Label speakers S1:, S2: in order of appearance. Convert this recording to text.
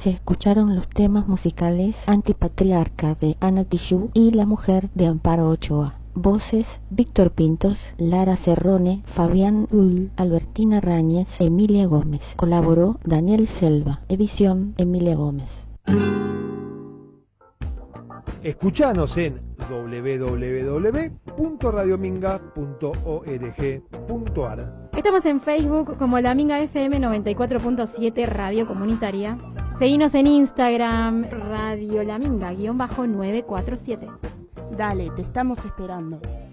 S1: se escucharon los temas musicales Antipatriarca de Ana Tijoux y La mujer de Amparo Ochoa. Voces: Víctor Pintos, Lara Cerrone, Fabián Ull, Albertina Ráñez, Emilia Gómez. Colaboró Daniel Selva. Edición: Emilia Gómez.
S2: Escuchanos en www.radiominga.org.ar.
S3: Estamos en Facebook como La Minga FM 94.7 Radio Comunitaria. Seguinos en Instagram, Radio La Minga _947.
S4: Dale, te estamos esperando.